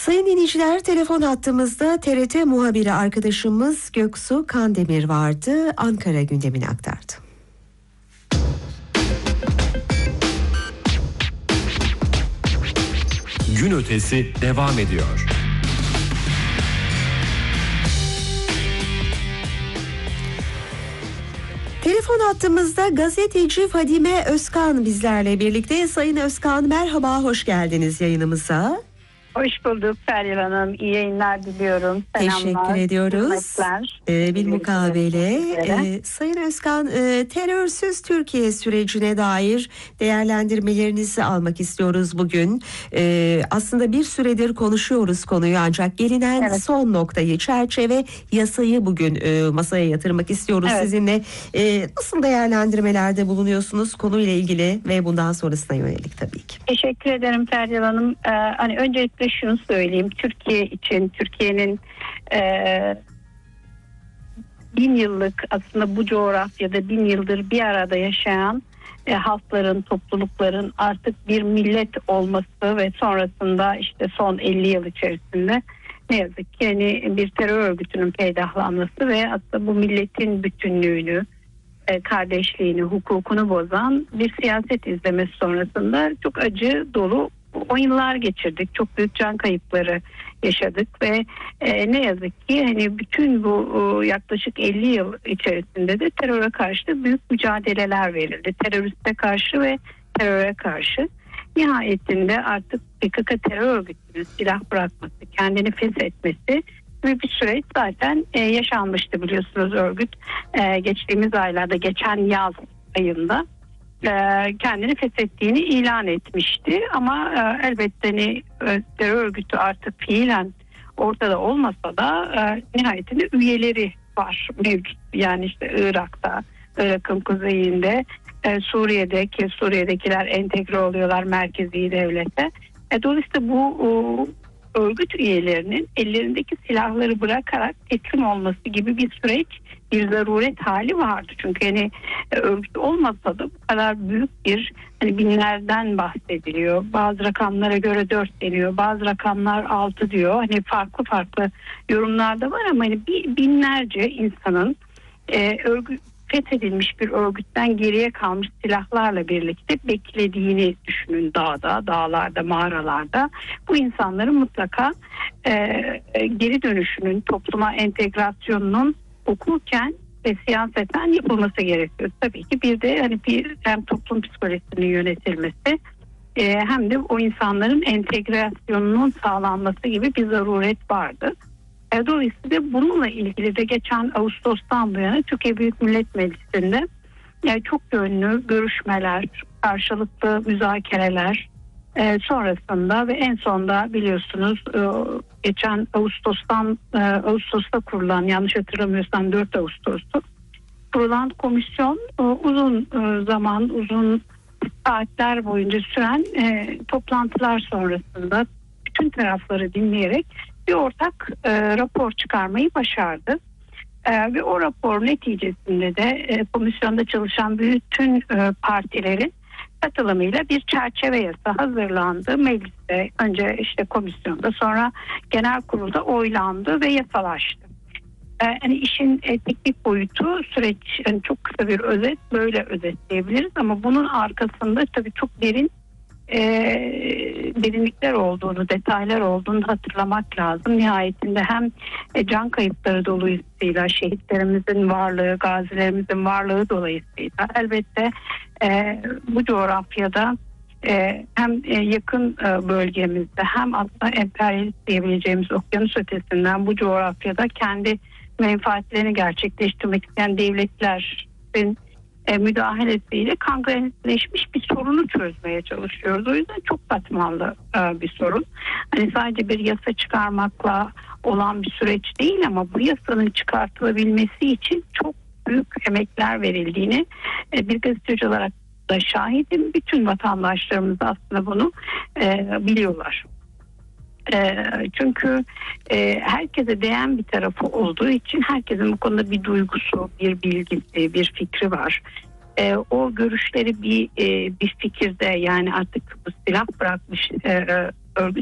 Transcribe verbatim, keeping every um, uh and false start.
Sayın dinleyiciler, telefon hattımızda T R T muhabiri arkadaşımız Göksu Kandemir vardı. Ankara gündemini aktardı. Gün ötesi devam ediyor. Telefon hattımızda gazeteci Fadime Özkan bizlerle birlikte. Sayın Özkan, merhaba, hoş geldiniz yayınımıza. Hoş bulduk Feryal Hanım. İyi yayınlar diliyorum. Selamlar. Teşekkür ediyoruz. Ee, bir mukabele. Ee, Sayın Özkan, e, terörsüz Türkiye sürecine dair değerlendirmelerinizi almak istiyoruz bugün. Ee, aslında bir süredir konuşuyoruz konuyu, ancak gelinen evet. son noktayı, çerçeve yasayı bugün e, masaya yatırmak istiyoruz evet. sizinle. E, nasıl değerlendirmelerde bulunuyorsunuz konuyla ilgili ve bundan sonrasına yönelik tabii ki? Teşekkür ederim Feryal Hanım. Ee, hani öncelikle şunu söyleyeyim. Türkiye için, Türkiye'nin e, bin yıllık aslında bu coğrafyada bin yıldır bir arada yaşayan e, halkların, toplulukların artık bir millet olması ve sonrasında işte son elli yıl içerisinde ne yazık ki hani bir terör örgütünün peydahlanması ve aslında bu milletin bütünlüğünü, e, kardeşliğini, hukukunu bozan bir siyaset izlemesi sonrasında çok acı dolu on yıllar geçirdik. Çok büyük can kayıpları yaşadık ve e, ne yazık ki hani bütün bu e, yaklaşık elli yıl içerisinde de teröre karşı büyük mücadeleler verildi. Teröriste karşı ve teröre karşı. Nihayetinde artık P K K terör örgütünün silah bırakması, kendini feshetmesi ve bir süreç zaten e, yaşanmıştı, biliyorsunuz örgüt e, geçtiğimiz aylarda, geçen yaz ayında kendini feshettiğini ilan etmişti ama elbette ne terör örgütü artık fiilen ortada olmasa da nihayetinde üyeleri var mevcut. Yani işte Irak'ta, Irak'ın kuzeyinde, Suriye'de ki Suriye'dekiler entegre oluyorlar merkezi devlete. Dolayısıyla bu örgüt üyelerinin ellerindeki silahları bırakarak teslim olması gibi bir süreç, bir zaruret hali vardı. Çünkü hani örgüt olmasa da bu kadar büyük bir, hani binlerden bahsediliyor. Bazı rakamlara göre dört deniyor, bazı rakamlar altı diyor. Hani farklı farklı yorumlar da var ama hani binlerce insanın e, örgüt fethedilmiş bir örgütten geriye kalmış silahlarla birlikte beklediğini düşünün dağda, dağlarda, mağaralarda. Bu insanların mutlaka e, geri dönüşünün, topluma entegrasyonunun hukuken ve siyaseten yapılması gerekiyor. Tabii ki bir de hani bir hem toplum psikolojisinin yönetilmesi e, hem de o insanların entegrasyonunun sağlanması gibi bir zaruret vardı. Dolayısıyla bununla ilgili de geçen Ağustos'tan bu yana Türkiye Büyük Millet Meclisi'nde yani çok yönlü görüşmeler, karşılıklı müzakereler e, sonrasında ve en sonda biliyorsunuz e, geçen Ağustos'tan e, Ağustos'ta kurulan, yanlış hatırlamıyorsam dört Ağustos'tu kurulan komisyon e, uzun e, zaman, uzun saatler boyunca süren e, toplantılar sonrasında bütün tarafları dinleyerek bir ortak e, rapor çıkarmayı başardı. E, ve o rapor neticesinde de e, komisyonda çalışan bütün e, partilerin katılımıyla bir çerçeve yasa hazırlandı. Mecliste önce işte komisyonda, sonra genel kurulda oylandı ve yasalaştı. E, yani işin e, teknik boyutu, süreç, yani çok kısa bir özet böyle özetleyebiliriz ama bunun arkasında tabii çok derin E, derinlikler olduğunu, detaylar olduğunu hatırlamak lazım. Nihayetinde hem e, can kayıpları dolayısıyla, şehitlerimizin varlığı, gazilerimizin varlığı dolayısıyla elbette e, bu coğrafyada e, hem e, yakın e, bölgemizde hem aslında emperyalist diyebileceğimiz okyanus ötesinden bu coğrafyada kendi menfaatlerini gerçekleştirmek isteyen devletlerin E, müdahalesiyle kangrenleşmiş bir sorunu çözmeye çalışıyoruz. O yüzden çok katmanlı e, bir sorun. Hani sadece bir yasa çıkarmakla olan bir süreç değil ama bu yasanın çıkartılabilmesi için çok büyük emekler verildiğini e, bir gazeteci olarak da şahidim. Bütün vatandaşlarımız aslında bunu e, biliyorlar. E, çünkü e, herkese değen bir tarafı olduğu için herkesin bu konuda bir duygusu, bir bilgisi, bir fikri var. E, o görüşleri bir e, bir fikirde, yani artık bu silah bırakmış e, örgüt